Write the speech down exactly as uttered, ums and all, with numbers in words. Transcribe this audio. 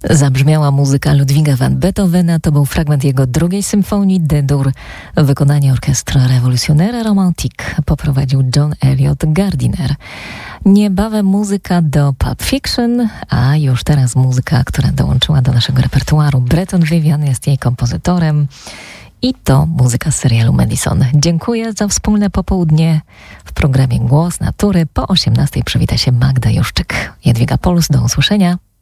Zabrzmiała muzyka Ludwiga van Beethovena, to był fragment jego drugiej symfonii D-dur. Wykonanie orkiestra Revolutionnaire Romantique poprowadził John Eliot Gardiner. Niebawem muzyka do Pulp Fiction, a już teraz muzyka, która dołączyła do naszego repertuaru. Breton Vivian jest jej kompozytorem i to muzyka z serialu Madison. Dziękuję za wspólne popołudnie w programie Głos Natury. Po osiemnastej przywita się Magda Juszczyk. Jadwiga Polus, do usłyszenia.